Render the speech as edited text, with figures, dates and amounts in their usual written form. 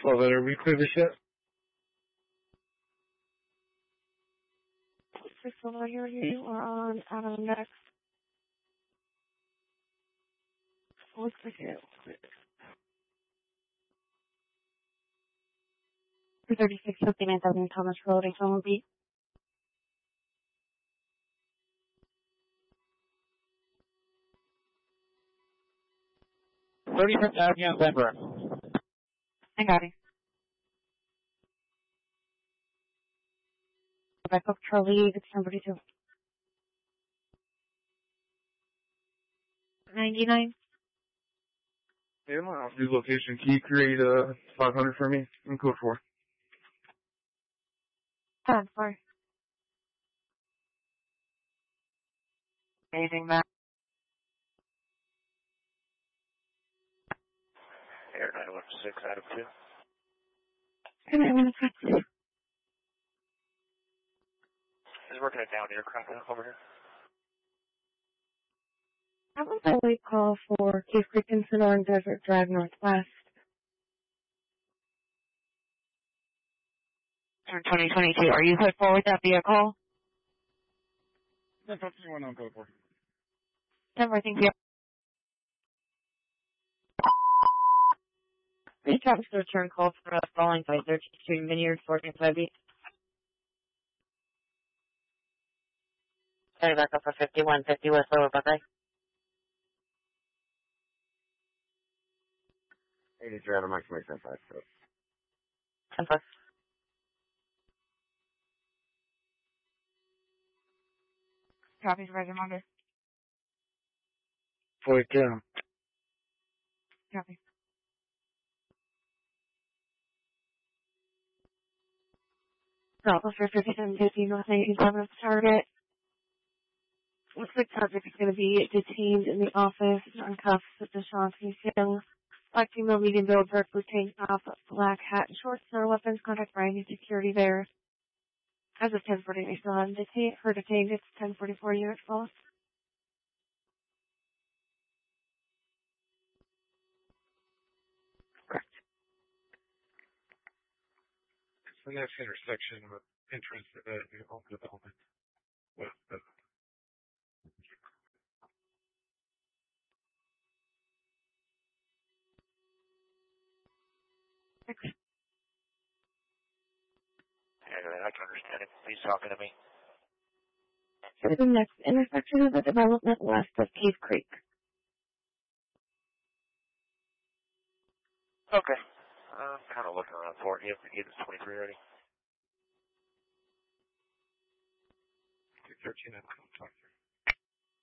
letter. We clear this yet? Here, you are on Adam next. Looks like it. 3659,000 Thomas Road, Oklahoma Beach. 35th Avenue, Denver. I got it. Back up Charlie, it's number 2. 99. Yeah, my office location. Can you create 500 for me? I'm code 4. 10-4. Anything, Matt? Air 916 out of 2. Can I want to He's working it down aircraft over here. How was that late call for Cave Creek and Sonoran Desert Drive Northwest? Turn 2022. Are you put forward that vehicle? That's the one on code 4. Denver, thank you. Reach out to return call for a falling site 13th Street Vineyard, 14th Beach. Sorry, back up for 5150 West Lower Buckeye. 83 out of Mike, make that 5. 10 plus. Copies, Roger, Monday. Boy, down. Copy. Bravo for 5750 North 97 target. Looks like target is going to be detained in the office on cuffs with the Shawnee Young. Black female, medium build, dark blue tank top, black hat and shorts, no weapons, contact Brian, security there. As of 10:40, we still haven't her detained. It's 10:44 unit false. Correct. It's the next intersection of entrance to the home development. Well, I can understand him. He's talking to me. So the next intersection of the development west of Cave Creek. Okay. I'm kind of looking around for it. You have to get this 23 ready. 13 and 23.